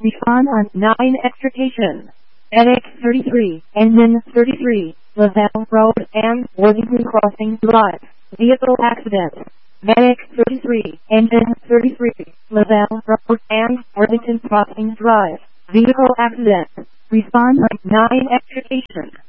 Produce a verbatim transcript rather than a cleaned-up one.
Respond on nine extrication. Medic thirty-three, Engine thirty-three, Lavelle Road and Worthington Crossing Drive. Vehicle accident. Medic thirty-three, Engine thirty-three, Lavelle Road and Worthington Crossing Drive. Vehicle accident. Respond on nine extrication.